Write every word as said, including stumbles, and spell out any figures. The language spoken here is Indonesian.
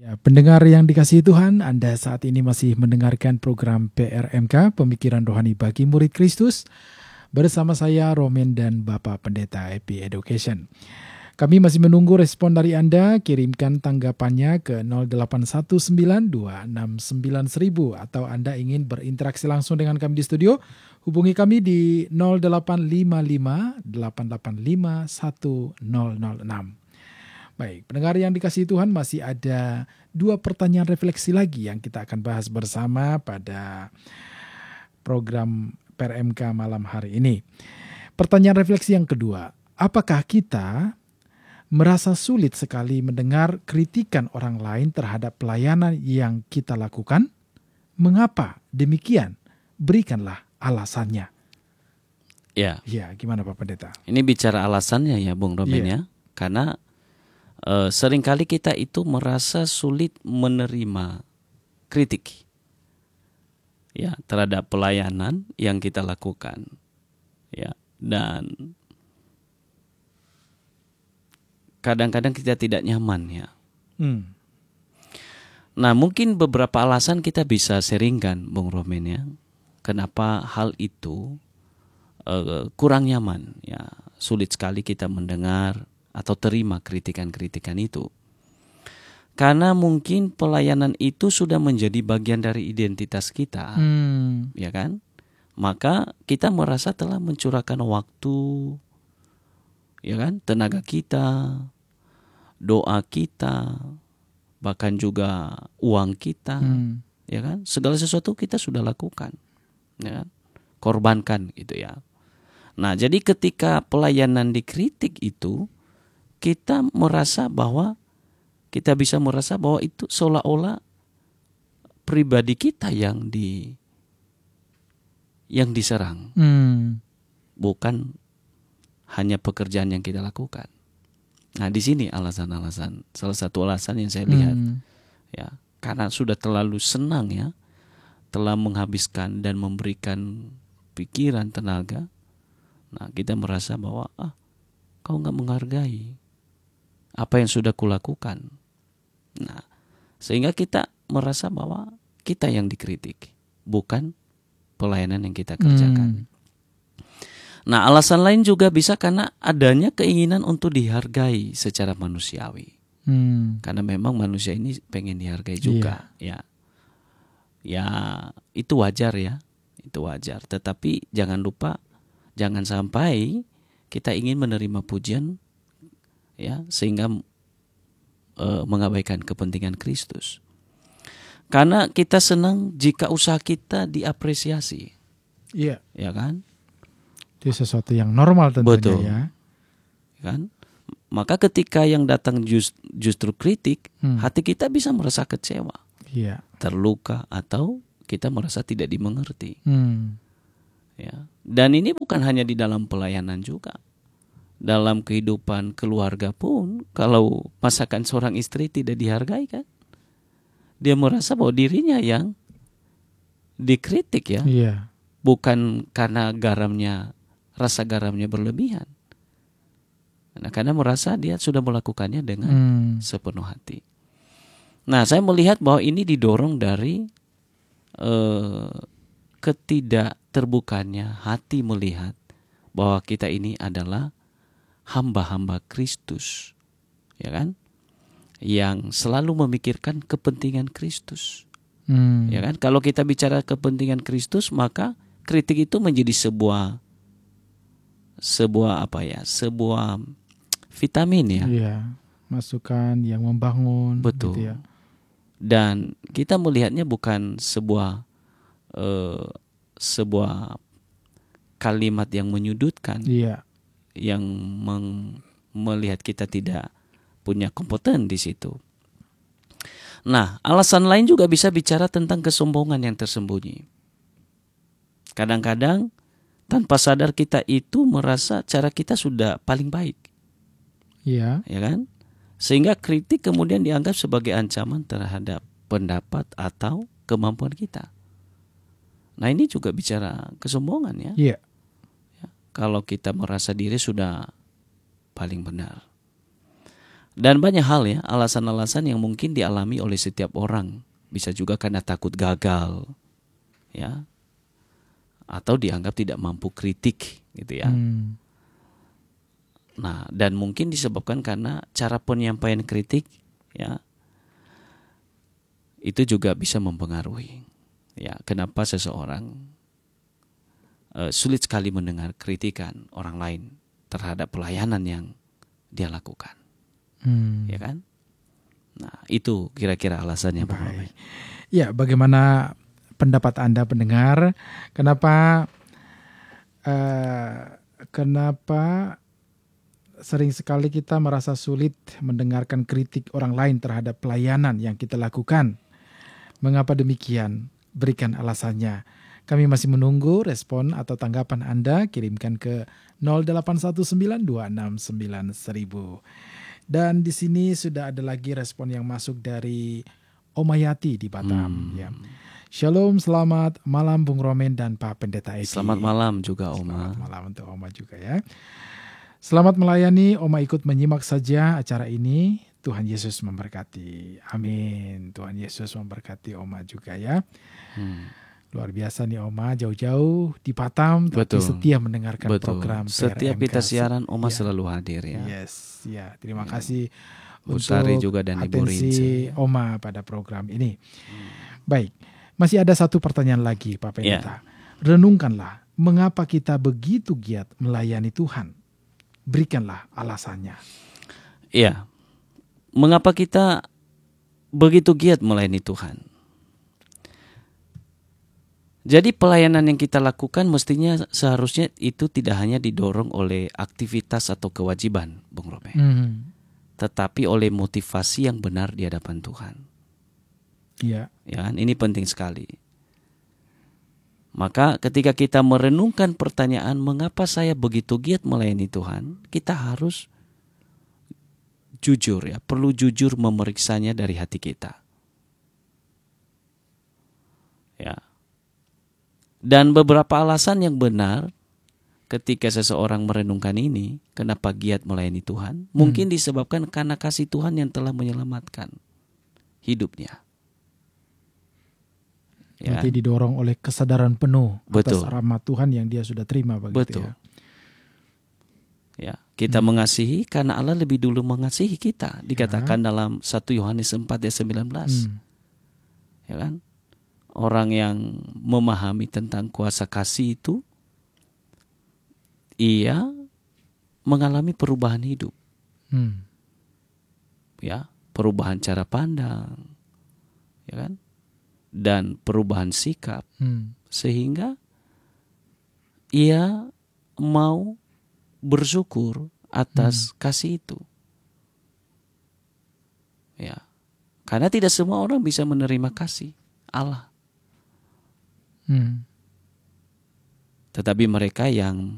Ya, pendengar yang dikasihi Tuhan, Anda saat ini masih mendengarkan program P R M K, Pemikiran Rohani bagi Murid Kristus, bersama saya Romen dan Bapak Pendeta Happy Education. Kami masih menunggu respon dari Anda. Kirimkan tanggapannya ke nol delapan satu sembilan dua enam sembilan seribu, atau Anda ingin berinteraksi langsung dengan kami di studio, hubungi kami di nol delapan lima lima delapan delapan lima satu nol nol enam. Baik, pendengar yang dikasihi Tuhan, masih ada dua pertanyaan refleksi lagi yang kita akan bahas bersama pada program P R M K malam hari ini. Pertanyaan refleksi yang kedua, apakah kita merasa sulit sekali mendengar kritikan orang lain terhadap pelayanan yang kita lakukan? Mengapa demikian? Berikanlah alasannya. Ya. Ya, gimana Pak Pendeta? Ini bicara alasannya ya, Bung Robin Ya. ya. Karena Uh, seringkali kita itu merasa sulit menerima kritik ya terhadap pelayanan yang kita lakukan ya, dan kadang-kadang kita tidak nyaman ya. Hmm. Nah, mungkin beberapa alasan kita bisa sharingkan, Bung Romen ya, kenapa hal itu uh, kurang nyaman ya, sulit sekali kita mendengar atau terima kritikan-kritikan itu. Karena mungkin pelayanan itu sudah menjadi bagian dari identitas kita, hmm. ya kan? Maka kita merasa telah mencurahkan waktu, ya kan? Tenaga kita, doa kita, bahkan juga uang kita, hmm. ya kan? Segala sesuatu kita sudah lakukan, ya kan? Korbankan gitu ya. Nah, jadi ketika pelayanan dikritik itu, kita merasa bahwa kita bisa merasa bahwa itu seolah-olah pribadi kita yang di yang diserang, hmm. bukan hanya pekerjaan yang kita lakukan. Nah, di sini alasan-alasan, salah satu alasan yang saya lihat, hmm. ya, karena sudah terlalu senang ya, telah menghabiskan dan memberikan pikiran, tenaga. Nah, kita merasa bahwa ah, kau nggak menghargai apa yang sudah kulakukan. Nah, sehingga kita merasa bahwa kita yang dikritik, bukan pelayanan yang kita kerjakan. Hmm. Nah, alasan lain juga bisa karena adanya keinginan untuk dihargai secara manusiawi. Hmm. Karena memang manusia ini pengen dihargai juga, yeah. ya. Ya, itu wajar ya, itu wajar. Tetapi jangan lupa, jangan sampai kita ingin menerima pujian, ya, sehingga e, mengabaikan kepentingan Kristus. Karena kita senang jika usaha kita diapresiasi. Iya. Ya kan? Itu sesuatu yang normal tentunya. Betul. Ya. Kan? Maka ketika yang datang just, justru kritik, hmm. hati kita bisa merasa kecewa. Iya. Terluka atau kita merasa tidak dimengerti. Hmm. Ya. Dan ini bukan hanya di dalam pelayanan juga. Dalam kehidupan keluarga pun, kalau masakan seorang istri tidak dihargai kan, dia merasa bahwa dirinya yang dikritik ya, yeah. bukan karena garamnya, rasa garamnya berlebihan, nah, karena merasa dia sudah melakukannya dengan hmm. sepenuh hati. Nah, saya melihat bahwa ini didorong dari eh, ketidakterbukaannya hati melihat bahwa kita ini adalah hamba-hamba Kristus, ya kan? Yang selalu memikirkan kepentingan Kristus, hmm. ya kan? Kalau kita bicara kepentingan Kristus, maka kritik itu menjadi sebuah sebuah apa ya? Sebuah vitamin ya. Iya, masukan yang membangun. Betul. Gitu ya. Dan kita melihatnya bukan sebuah uh, sebuah kalimat yang menyudutkan. Iya. Yang meng- melihat kita tidak punya kompeten di situ. Nah, alasan lain juga bisa bicara tentang kesombongan yang tersembunyi. Kadang-kadang tanpa sadar kita itu merasa cara kita sudah paling baik. Iya. Ya kan? Sehingga kritik kemudian dianggap sebagai ancaman terhadap pendapat atau kemampuan kita. Nah, ini juga bicara kesombongan ya. Iya. Kalau kita merasa diri sudah paling benar. Dan banyak hal ya, alasan-alasan yang mungkin dialami oleh setiap orang. Bisa juga karena takut gagal, ya, atau dianggap tidak mampu kritik, gitu ya. Hmm. Nah, dan mungkin disebabkan karena cara penyampaian kritik, ya, itu juga bisa mempengaruhi, ya, kenapa seseorang uh, sulit sekali mendengar kritikan orang lain terhadap pelayanan yang dia lakukan, hmm. ya kan? Nah, itu kira-kira alasannya, Pak Romi. Ya, bagaimana pendapat Anda pendengar? Kenapa uh, kenapa sering sekali kita merasa sulit mendengarkan kritik orang lain terhadap pelayanan yang kita lakukan? Mengapa demikian? Berikan alasannya. Kami masih menunggu respon atau tanggapan Anda. Kirimkan ke nol delapan satu sembilan dua enam sembilan seribu. Dan di sini sudah ada lagi respon yang masuk dari Omayati di Batam. Hmm. Ya. Shalom, selamat malam Bung Romen dan Pak Pendeta Edi. Selamat malam juga Oma. Selamat malam untuk Oma juga ya. Selamat melayani, Oma ikut menyimak saja acara ini. Tuhan Yesus memberkati. Amin. Tuhan Yesus memberkati Oma juga ya. Hmm. Luar biasa nih Oma, jauh-jauh di Batam, tapi Betul. setia mendengarkan Betul. program Setiap kita siaran Oma ya. selalu hadir ya. Yes, ya. Terima ya. kasih Bu untuk Sari juga dan Ibu atensi Oma pada program ini. Hmm. Baik, masih ada satu pertanyaan lagi Pak Pendeta. Ya. Renungkanlah, mengapa kita begitu giat melayani Tuhan? Berikanlah alasannya. Iya, mengapa kita begitu giat melayani Tuhan? Jadi pelayanan yang kita lakukan mestinya seharusnya itu tidak hanya didorong oleh aktivitas atau kewajiban, Bung Rome, mm-hmm. tetapi oleh motivasi yang benar di hadapan Tuhan. Iya. Ya, ini penting sekali. Maka ketika kita merenungkan pertanyaan mengapa saya begitu giat melayani Tuhan, kita harus jujur ya, perlu jujur memeriksanya dari hati kita. Ya. Dan beberapa alasan yang benar ketika seseorang merenungkan ini, kenapa giat melayani Tuhan, hmm. mungkin disebabkan karena kasih Tuhan yang telah menyelamatkan hidupnya. Ya. Berarti didorong oleh kesadaran penuh Betul. atas rahmat Tuhan yang dia sudah terima begitu. Betul. Ya. Ya, kita hmm. mengasihi karena Allah lebih dulu mengasihi kita. Dikatakan ya. dalam satu Yohanes empat ayat sembilan belas. Hmm. Ya kan? Orang yang memahami tentang kuasa kasih itu, ia mengalami perubahan hidup. Hmm. Ya, perubahan cara pandang. Ya kan? Dan perubahan sikap. Hmm. Sehingga ia mau bersyukur atas hmm. kasih itu. Ya. Karena tidak semua orang bisa menerima kasih Allah. Hmm. Tetapi mereka yang